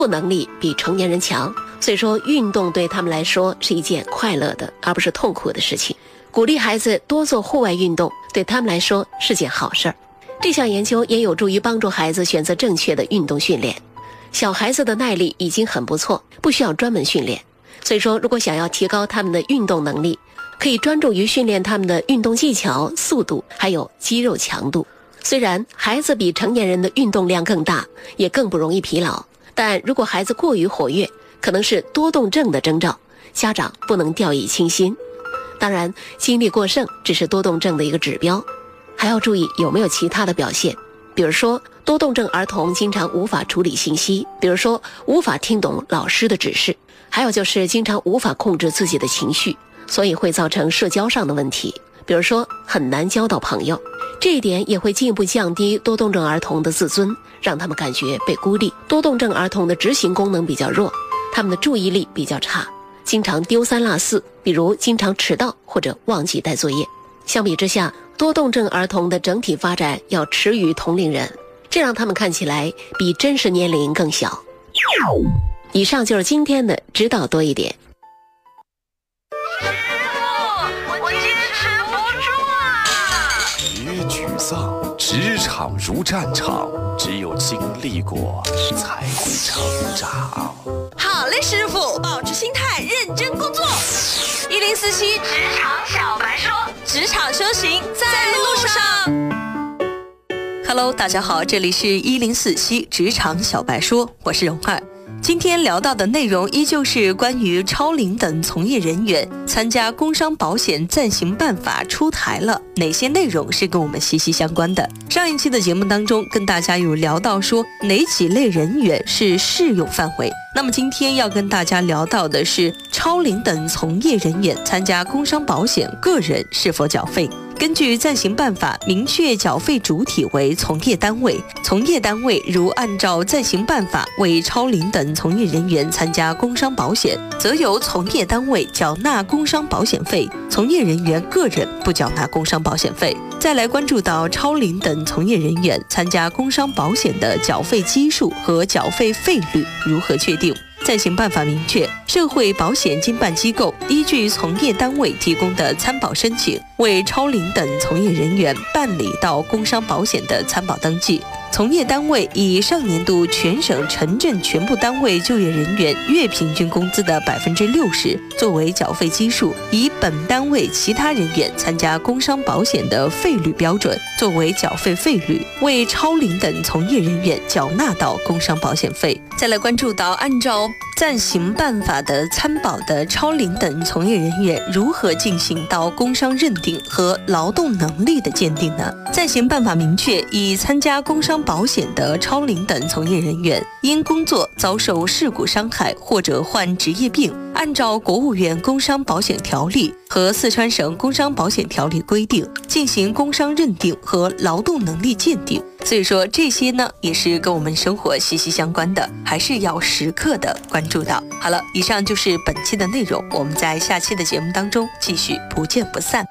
能力比成年人强，所以说运动对他们来说是一件快乐的，而不是痛苦的事情。鼓励孩子多做户外运动，对他们来说是件好事儿。这项研究也有助于帮助孩子选择正确的运动训练。小孩子的耐力已经很不错，不需要专门训练。所以说，如果想要提高他们的运动能力，可以专注于训练他们的运动技巧、速度，还有肌肉强度。虽然孩子比成年人的运动量更大，也更不容易疲劳，但如果孩子过于活跃，可能是多动症的征兆，家长不能掉以轻心。当然，精力过剩只是多动症的一个指标，还要注意有没有其他的表现。比如说，多动症儿童经常无法处理信息，比如说无法听懂老师的指示，还有就是经常无法控制自己的情绪，所以会造成社交上的问题，比如说很难交到朋友。这一点也会进一步降低多动症儿童的自尊，让他们感觉被孤立。多动症儿童的执行功能比较弱，他们的注意力比较差，经常丢三落四，比如经常迟到或者忘记带作业。相比之下，多动症儿童的整体发展要迟于同龄人，这让他们看起来比真实年龄更小。以上就是今天的知道多一点。 我坚持不住啊！ 别沮丧，职场如战场，只有经历过才会成长。 好嘞，师傅，保持心态，认真工作。1047职场小白说，职场修行在路上。Hello， 大家好，这里是1047职场小白说，我是蓉儿。今天聊到的内容依旧是关于超龄等从业人员参加工伤保险暂行办法出台了，哪些内容是跟我们息息相关的。上一期的节目当中跟大家有聊到说哪几类人员是适用范围，那么今天要跟大家聊到的是超龄等从业人员参加工伤保险个人是否缴费。根据暂行办法明确缴费主体为从业单位，从业单位如按照暂行办法为超龄等从业人员参加工伤保险，则由从业单位缴纳工伤保险费，从业人员个人不缴纳工伤保险费。再来关注到超龄等从业人员参加工伤保险的缴费基数和缴费费率如何确定。暂行办法明确，社会保险经办机构依据从业单位提供的参保申请，为超龄等从业人员办理到工伤保险的参保登记。从业单位以上年度全省城镇全部单位就业人员月平均工资的60%作为缴费基数，以本单位其他人员参加工伤保险的费率标准作为缴费费率，为超龄等从业人员缴纳到工伤保险费。再来关注到按照暂行办法的参保的超龄等从业人员如何进行到工伤认定和劳动能力的鉴定呢？暂行办法明确，以参加工伤保险的超龄等从业人员因工作遭受事故伤害或者患职业病，按照国务院工伤保险条例和四川省工伤保险条例规定进行工伤认定和劳动能力鉴定。所以说这些呢也是跟我们生活息息相关的，还是要时刻的关注到。好了，以上就是本期的内容，我们在下期的节目当中继续不见不散。